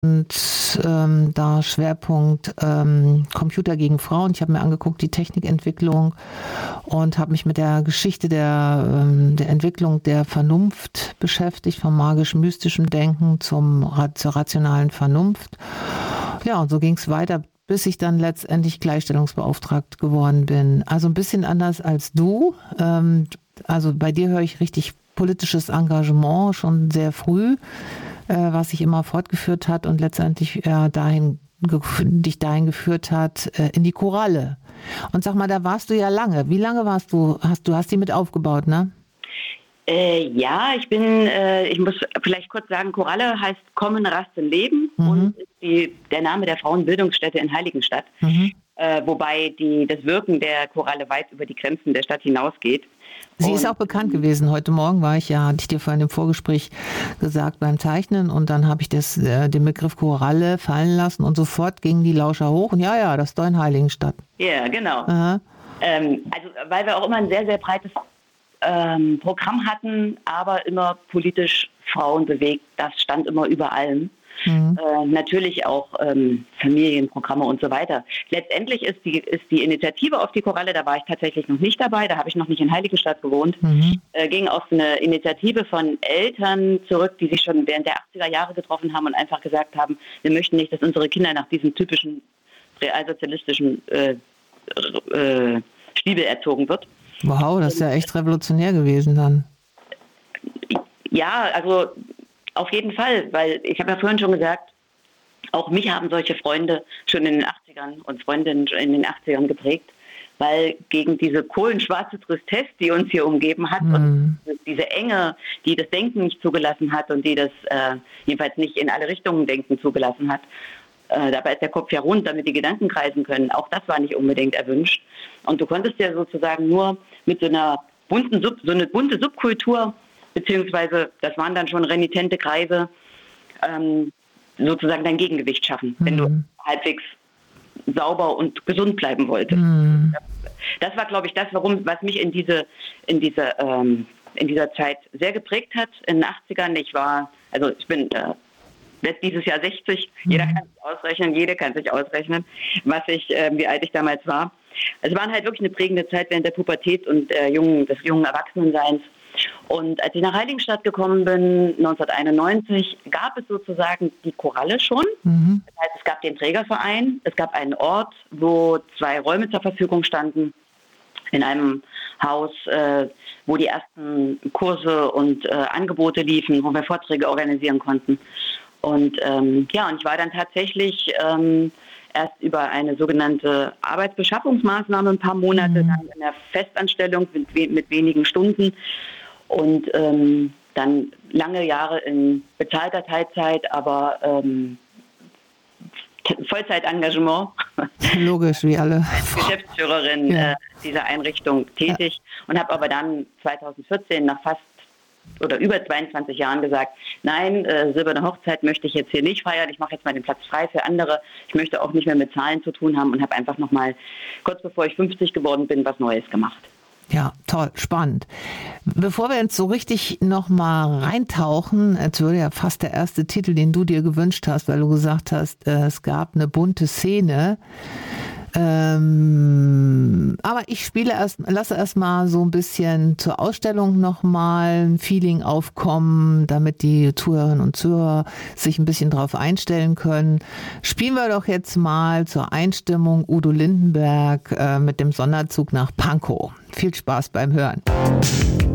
und da Schwerpunkt Computer gegen Frauen. Ich habe mir angeguckt, die Technikentwicklung und habe mich mit der Geschichte der Entwicklung der Vernunft beschäftigt, vom magisch-mystischen Denken zur rationalen Vernunft. Ja, und so ging es weiter, bis ich dann letztendlich Gleichstellungsbeauftragte geworden bin. Also ein bisschen anders als du. Also bei dir höre ich richtig politisches Engagement schon sehr früh, was sich immer fortgeführt hat und letztendlich dich dahin geführt hat, in die Choralle. Und sag mal, da warst du ja lange. Wie lange warst du? Du hast die mit aufgebaut, ne? Ja, ich muss vielleicht kurz sagen, Choralle heißt Kommen, Rasten, Leben und ist der Name der Frauenbildungsstätte in Heiligenstadt. Wobei das Wirken der Choralle weit über die Grenzen der Stadt hinausgeht. Sie ist auch bekannt gewesen. Heute Morgen hatte ich dir vorhin im Vorgespräch gesagt, beim Zeichnen, und dann habe ich den Begriff Choralle fallen lassen und sofort gingen die Lauscher hoch und ja, das ist doch in Heiligenstadt. Ja, genau. Also weil wir auch immer ein sehr, sehr breites Programm hatten, aber immer politisch Frauen bewegt. Das stand immer über allem. Natürlich auch Familienprogramme und so weiter. Letztendlich ist die Initiative auf die Choralle, da war ich tatsächlich noch nicht dabei, da habe ich noch nicht in Heiligenstadt gewohnt, ging auf eine Initiative von Eltern zurück, die sich schon während der 80er Jahre getroffen haben und einfach gesagt haben, wir möchten nicht, dass unsere Kinder nach diesem typischen realsozialistischen Stiefel erzogen wird. Wow, das ist ja echt revolutionär gewesen dann. Ja, also auf jeden Fall, weil ich habe ja vorhin schon gesagt, auch mich haben solche Freunde schon in den 80ern und Freundinnen in den 80ern geprägt, weil gegen diese kohlenschwarze Tristesse, die uns hier umgeben hat und diese Enge, die das Denken nicht zugelassen hat und die das jedenfalls nicht in alle Richtungen Denken zugelassen hat, dabei ist der Kopf ja rund, damit die Gedanken kreisen können. Auch das war nicht unbedingt erwünscht. Und du konntest ja sozusagen nur mit so einer bunte Subkultur, beziehungsweise das waren dann schon renitente Kreise, sozusagen dein Gegengewicht schaffen, wenn du halbwegs sauber und gesund bleiben wolltest. Das war, glaube ich, was mich in dieser Zeit sehr geprägt hat. In den 80ern, ich werde dieses Jahr 60, jede kann sich ausrechnen, wie alt ich damals war. Es war halt wirklich eine prägende Zeit während der Pubertät und des jungen Erwachsenenseins. Und als ich nach Heiligenstadt gekommen bin, 1991, gab es sozusagen die Choralle schon. Das heißt, es gab den Trägerverein, es gab einen Ort, wo 2 Räume zur Verfügung standen, in einem Haus, wo die ersten Kurse und Angebote liefen, wo wir Vorträge organisieren konnten. Und und ich war dann tatsächlich erst über eine sogenannte Arbeitsbeschaffungsmaßnahme ein paar Monate lang in der Festanstellung mit wenigen Stunden und dann lange Jahre in bezahlter Teilzeit, aber Vollzeitengagement. Logisch, wie alle. Als Geschäftsführerin dieser Einrichtung tätig und habe aber dann 2014 nach fast oder über 22 Jahren gesagt, nein, silberne Hochzeit möchte ich jetzt hier nicht feiern, ich mache jetzt mal den Platz frei für andere, ich möchte auch nicht mehr mit Zahlen zu tun haben und habe einfach nochmal, kurz bevor ich 50 geworden bin, was Neues gemacht. Ja, toll, spannend. Bevor wir jetzt so richtig nochmal reintauchen, jetzt würde ja fast der erste Titel, den du dir gewünscht hast, weil du gesagt hast, es gab eine bunte Szene. Aber ich lasse erst mal so ein bisschen zur Ausstellung nochmal ein Feeling aufkommen, damit die Zuhörerinnen und Zuhörer sich ein bisschen drauf einstellen können. Spielen wir doch jetzt mal zur Einstimmung Udo Lindenberg mit dem Sonderzug nach Pankow. Viel Spaß beim Hören.